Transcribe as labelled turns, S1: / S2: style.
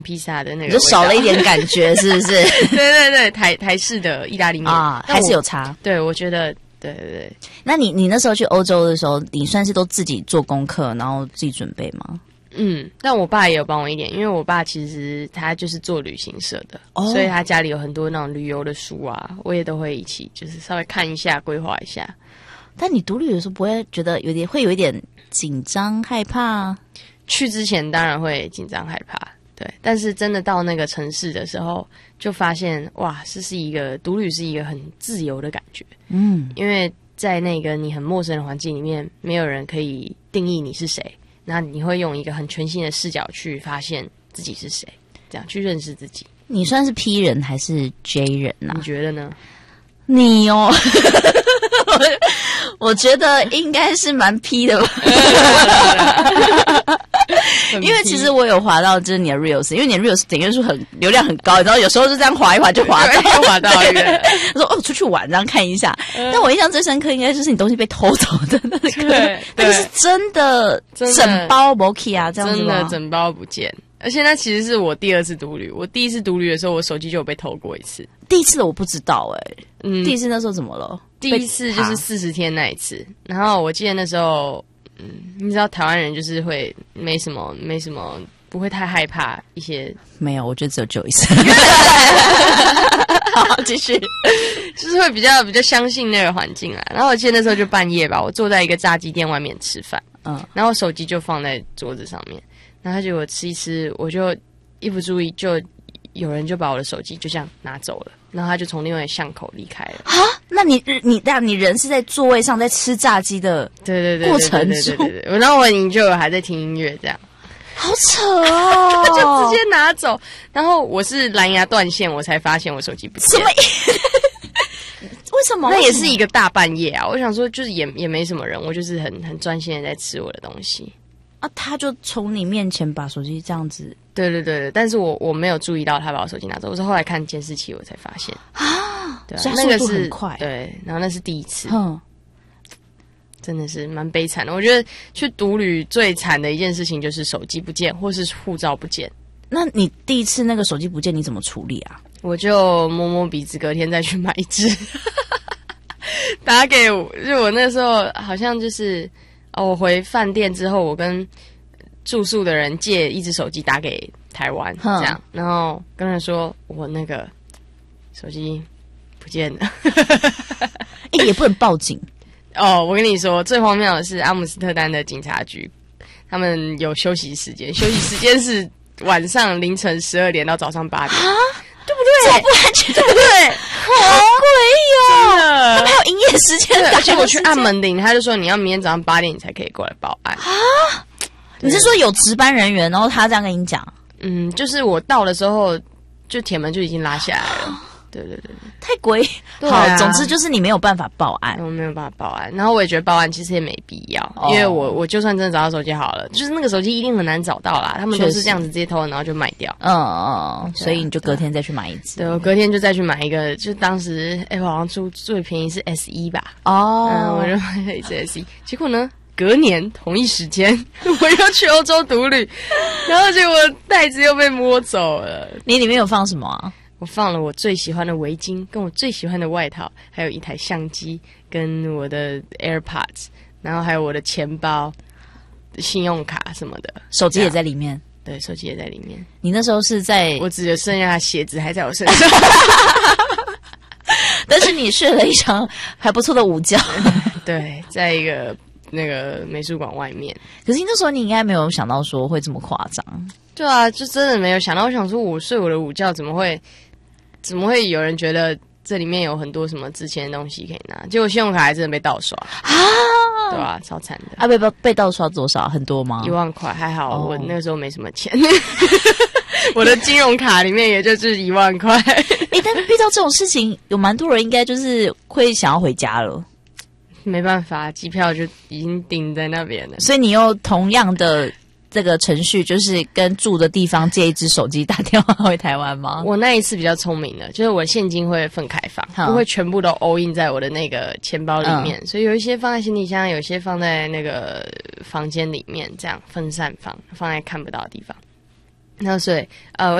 S1: 披萨的那个，
S2: 就少了一点感觉，是不是？
S1: 对对对，台式的意大利面
S2: 啊，还是有差。
S1: 对，我觉得，对对对。
S2: 那你那时候去欧洲的时候，你算是都自己做功课，然后自己准备吗？
S1: 但我爸也有帮我一点，因为我爸其实他就是做旅行社的，所以他家里有很多那种旅游的书啊，我也都会一起就是稍微看一下，规划一下。
S2: 但你独旅的时候不会觉得会有一点紧张害怕？
S1: 去之前当然会紧张害怕，对，但是真的到那个城市的时候，就发现哇，是一个独旅是一个很自由的感觉，因为在那个你很陌生的环境里面，没有人可以定义你是谁，那你会用一个很全新的视角去发现自己是谁，这样去认识自己。
S2: 你算是 P 人还是 J 人啊？
S1: 你觉得呢？
S2: 你哦，我觉得应该是蛮 P 的吧。因为其实我有滑到就是你的 reels， 因为你的 reels 点阅数流量很高，然后有时候就这样滑一滑就滑到，他说哦出去玩这样看一下。但我印象最深刻应该就是你东西被偷走的那个，那个是真的整包 Moki 啊，这样子吗？
S1: 真的整包不见。而且那其实是我第二次独旅，我第一次独旅的时候，我手机就有被偷过一次。
S2: 第一次的我不知道第一次那时候怎么了？
S1: 第一次就是40天那一次，然后我记得那时候，你知道台湾人就是会没什么，不会太害怕一些。
S2: 没有，我觉得只有救一次。好，继续，
S1: 就是会比较相信那个环境啊。然后我记得那时候就半夜吧，我坐在一个炸鸡店外面吃饭，然后手机就放在桌子上面。然后结果吃一吃，我就一不注意，就有人就把我的手机就这样拿走了，然后他就从另外一个巷口离开了。
S2: 啊？那你人是在座位上在吃炸鸡的过程中，
S1: 对，然后我就还在听音乐这样。
S2: 好扯哦！
S1: 就直接拿走，然后我是蓝牙断线，我才发现我手机不见。
S2: 什么？为什么？
S1: 那也是一个大半夜啊！我想说，就是也没什么人，我就是很专心的在吃我的东西。
S2: 啊！他就从你面前把手机这样子，
S1: 对，但是我没有注意到他把我手机拿走，我是后来看监视器我才发现
S2: 啊。
S1: 对，
S2: 所以那个是很快，
S1: 对，然后那是第一次，真的是蛮悲惨的。我觉得去独旅最惨的一件事情就是手机不见，或是护照不见。
S2: 那你第一次那个手机不见，你怎么处理啊？
S1: 我就摸摸鼻子，隔天再去买一只，打给就我那时候好像就是。我回饭店之后，我跟住宿的人借一只手机打给台湾，这样，然后跟人说我那个手机不见了，
S2: 也不能报警
S1: 哦。我跟你说，最荒谬的是阿姆斯特丹的警察局，他们有休息时间，休息时间是晚上凌晨12点到早上8点啊，对不对？
S2: 这么不安全，对不对？好诡异哦！他们还有营业时间，
S1: 而且我去按门铃，他就说你要明天早上8点你才可以过来报案
S2: 啊！你是说有值班人员，然后他这样跟你讲？
S1: 就是我到的时候，就铁门就已经拉下来了。对，
S2: 太诡异。好，总之就是你没有办法报案，
S1: 我没有办法报案。然后我也觉得报案其实也没必要，因为我就算真的找到手机好了，就是那个手机一定很难找到啦。他们都是这样子直接偷，然后就卖掉。所以你就隔天再去买一只。对，我隔天就再去买一个，就当时好像最便宜是 S1 吧。我就买了一只 S1，结果呢？隔年同一时间，我又去欧洲独旅，然后结果袋子又被摸走了。
S2: 你里面有放什么啊？
S1: 我放了我最喜欢的围巾，跟我最喜欢的外套，还有一台相机，跟我的 AirPods， 然后还有我的钱包、信用卡什么的，
S2: 手机也在里面。
S1: 对，手机也在里面。
S2: 你那时候是在……
S1: 我只有剩下鞋子还在我身上，
S2: 但是你睡了一场还不错的午觉。
S1: 对，在一个那个美术馆外面。
S2: 可是那时候你应该没有想到说会这么夸张。
S1: 对啊，就真的没有想到。我想说，我睡我的午觉怎么会有人觉得这里面有很多什么值钱的东西可以拿？结果信用卡还真的被盗刷啊！对啊，超惨的啊！
S2: 被盗刷多少？很多吗？
S1: 1万块，还好我那个时候没什么钱，我的金融卡里面也就是1万块。
S2: 但是遇到这种事情，有蛮多人应该就是会想要回家了。
S1: 没办法，机票就已经订在那边了，
S2: 所以你又同样的这个程序，就是跟住的地方借一只手机打电话回台湾吗？
S1: 我那一次比较聪明的，就是我现金会分开放，不会全部都 all in 在我的那个钱包里面，所以有一些放在行李箱，有一些放在那个房间里面，这样分散放在看不到的地方。 那所以